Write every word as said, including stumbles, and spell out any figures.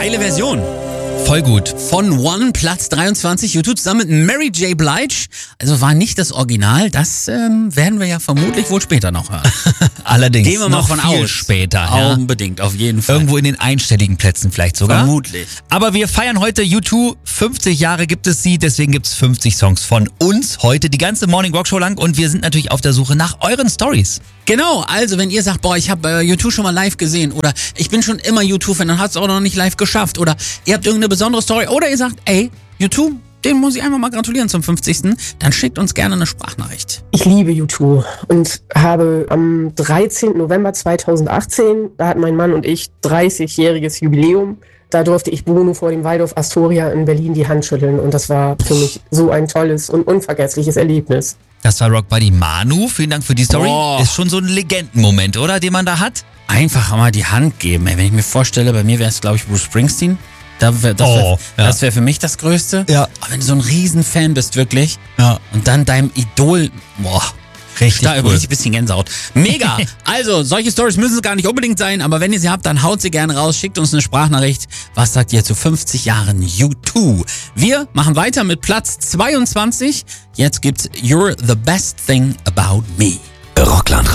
Geile Version. Voll gut. Von One, Platz dreiundzwanzig, YouTube zusammen mit Mary J. Blige. Also war nicht das Original, das ähm, werden wir ja vermutlich wohl später noch hören. Allerdings. Gehen wir mal noch von viel aus. später. Ja. Unbedingt, auf jeden Fall. Irgendwo in den einstelligen Plätzen vielleicht sogar. Vermutlich. Aber wir feiern heute U zwei. fünfzig Jahre gibt es sie, deswegen gibt es fünfzig Songs von uns heute, die ganze Morning Rock Show lang. Und wir sind natürlich auf der Suche nach euren Stories. Genau, also wenn ihr sagt, boah, ich habe äh, U zwei schon mal live gesehen oder ich bin schon immer U zwei-Fan, dann hat es auch noch nicht live geschafft oder ihr habt irgendeine besondere Story oder ihr sagt, ey, U zwei, den muss ich einfach mal gratulieren zum fünfzigsten Dann schickt uns gerne eine Sprachnachricht. Ich liebe U zwei und habe am dreizehnten November zweitausendachtzehn, da hatten mein Mann und ich dreißigjähriges Jubiläum. Da durfte ich Bono vor dem Waldorf Astoria in Berlin die Hand schütteln und das war für mich so ein tolles und unvergessliches Erlebnis. Das war Rock Buddy Manu. Vielen Dank für die Story. Oh. Ist schon so ein Legendenmoment, oder? Den man da hat. Einfach mal die Hand geben. Ey, wenn ich mir vorstelle, bei mir wäre es, glaube ich, Bruce Springsteen. Da wär, das wäre Oh, ja. das wär für mich das Größte. Ja. Aber wenn du so ein Riesenfan bist, wirklich, Ja. und dann deinem Idol, boah, Richtig da cool. übrigens ein bisschen Gänsehaut. Mega! Also, solche Stories müssen es gar nicht unbedingt sein, aber wenn ihr sie habt, dann haut sie gerne raus, schickt uns eine Sprachnachricht. Was sagt ihr zu fünfzig Jahren U zwei? Wir machen weiter mit Platz zweiundzwanzig. Jetzt gibt's You're the Best Thing About Me. Rockland